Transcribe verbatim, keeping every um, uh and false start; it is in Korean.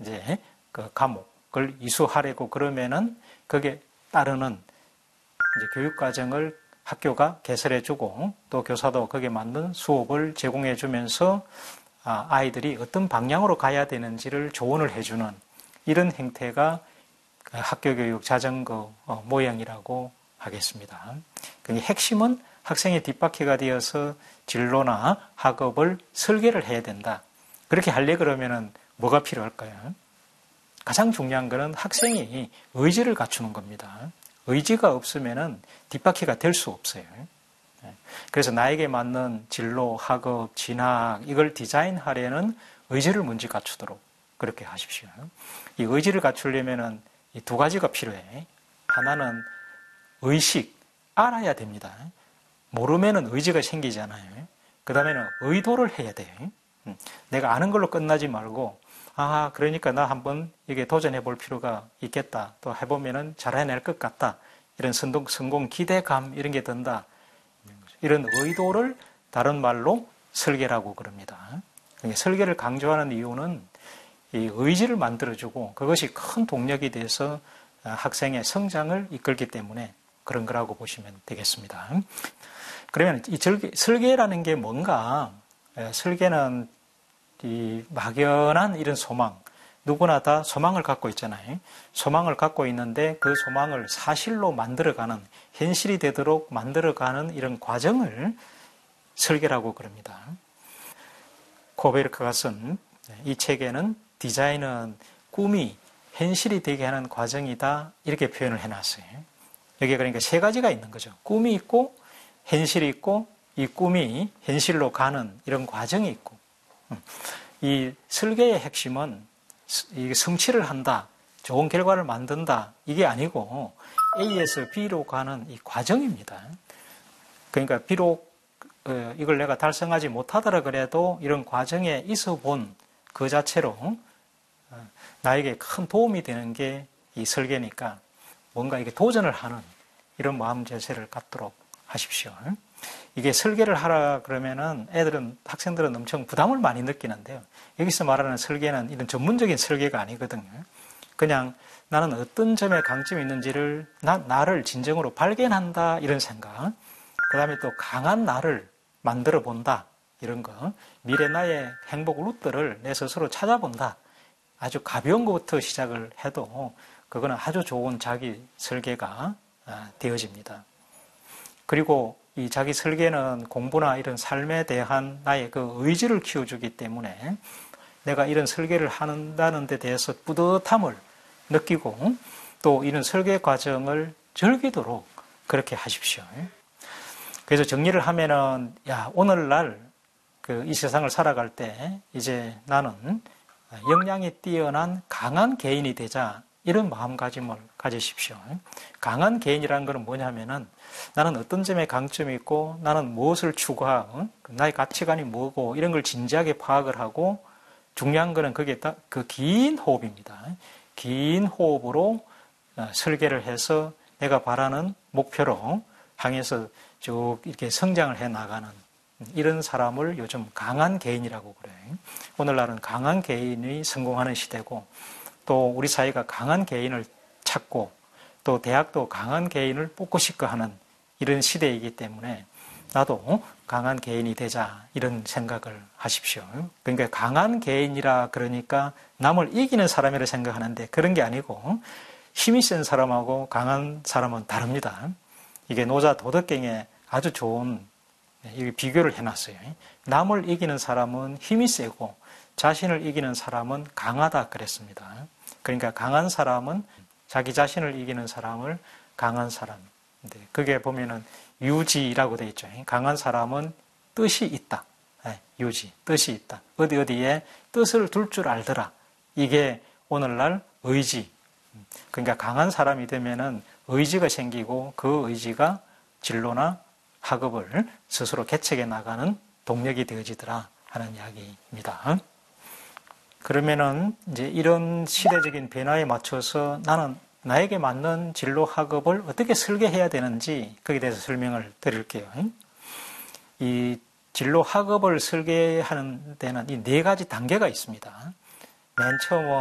이제 그 과목을 이수하려고 그러면은 거기에 따르는 이제 교육 과정을 학교가 개설해주고 또 교사도 거기에 맞는 수업을 제공해주면서 아이들이 어떤 방향으로 가야 되는지를 조언을 해주는 이런 행태가 학교교육 자전거 모양이라고 하겠습니다. 핵심은 학생의 뒷바퀴가 되어서 진로나 학업을 설계를 해야 된다. 그렇게 하려 그러면은 뭐가 필요할까요? 가장 중요한 것은 학생이 의지를 갖추는 겁니다. 의지가 없으면은 뒷바퀴가 될 수 없어요. 그래서 나에게 맞는 진로, 학업, 진학 이걸 디자인하려는 의지를 먼저 갖추도록 그렇게 하십시오. 이 의지를 갖추려면은 이 두 가지가 필요해. 하나는 의식, 알아야 됩니다. 모르면은 의지가 생기잖아요. 그 다음에는 의도를 해야 돼요. 내가 아는 걸로 끝나지 말고, 아, 그러니까 나 한번 이게 도전해 볼 필요가 있겠다. 또 해보면은 잘 해낼 것 같다. 이런 성공, 성공 기대감 이런 게 든다. 이런 의도를 다른 말로 설계라고 그럽니다. 설계를 강조하는 이유는 이 의지를 만들어주고 그것이 큰 동력이 돼서 학생의 성장을 이끌기 때문에 그런 거라고 보시면 되겠습니다. 그러면 이 설계라는 게 뭔가? 설계는 이 막연한 이런 소망, 누구나 다 소망을 갖고 있잖아요. 소망을 갖고 있는데 그 소망을 사실로 만들어가는, 현실이 되도록 만들어가는 이런 과정을 설계라고 그럽니다. 코베르크가 쓴 이 책에는 디자인은 꿈이 현실이 되게 하는 과정이다 이렇게 표현을 해놨어요. 여기에 그러니까 세 가지가 있는 거죠. 꿈이 있고 현실이 있고 이 꿈이 현실로 가는 이런 과정이 있고 이 설계의 핵심은 성취를 한다, 좋은 결과를 만든다 이게 아니고 A에서 B로 가는 이 과정입니다. 그러니까 비록 이걸 내가 달성하지 못하더라 그래도 이런 과정에 있어 본 그 자체로 나에게 큰 도움이 되는 게 이 설계니까 뭔가 이게 도전을 하는 이런 마음 자세를 갖도록 하십시오. 이게 설계를 하라 그러면은 애들은, 학생들은 엄청 부담을 많이 느끼는데요. 여기서 말하는 설계는 이런 전문적인 설계가 아니거든요. 그냥 나는 어떤 점에 강점이 있는지를, 나, 나를 진정으로 발견한다 이런 생각. 그 다음에 또 강한 나를 만들어 본다 이런 거. 미래 나의 행복 루트를 내 스스로 찾아본다. 아주 가벼운 것부터 시작을 해도 그거는 아주 좋은 자기 설계가 되어집니다. 그리고 이 자기 설계는 공부나 이런 삶에 대한 나의 그 의지를 키워주기 때문에 내가 이런 설계를 한다는 데 대해서 뿌듯함을 느끼고 또 이런 설계 과정을 즐기도록 그렇게 하십시오. 그래서 정리를 하면은, 야, 오늘날 그 이 세상을 살아갈 때 이제 나는 역량이 뛰어난 강한 개인이 되자 이런 마음가짐을 가지십시오. 강한 개인이라는 것은 뭐냐면은 나는 어떤 점에 강점이 있고 나는 무엇을 추구하고 나의 가치관이 뭐고 이런 걸 진지하게 파악을 하고 중요한 것은 그게 그 긴 호흡입니다. 긴 호흡으로 설계를 해서 내가 바라는 목표로 향해서 쭉 이렇게 성장을 해 나가는 이런 사람을 요즘 강한 개인이라고 그래요. 오늘날은 강한 개인이 성공하는 시대고 또 우리 사회가 강한 개인을 찾고 또 대학도 강한 개인을 뽑고 싶어 하는 이런 시대이기 때문에 나도 강한 개인이 되자 이런 생각을 하십시오. 그러니까 강한 개인이라 그러니까 남을 이기는 사람이라 생각하는데 그런 게 아니고 힘이 센 사람하고 강한 사람은 다릅니다. 이게 노자 도덕경에 아주 좋은 비교를 해놨어요. 남을 이기는 사람은 힘이 세고 자신을 이기는 사람은 강하다 그랬습니다. 그러니까 강한 사람은 자기 자신을 이기는 사람을 강한 사람. 그게 보면은 유지라고 되어 있죠. 강한 사람은 뜻이 있다. 유지, 뜻이 있다. 어디 어디에 뜻을 둘 줄 알더라. 이게 오늘날 의지. 그러니까 강한 사람이 되면은 의지가 생기고 그 의지가 진로나 학업을 스스로 개척해 나가는 동력이 되어지더라 하는 이야기입니다. 그러면은 이제 이런 시대적인 변화에 맞춰서 나는 나에게 맞는 진로 학업을 어떻게 설계해야 되는지 거기에 대해서 설명을 드릴게요. 이 진로 학업을 설계하는 데는 이 네 가지 단계가 있습니다. 맨 처음은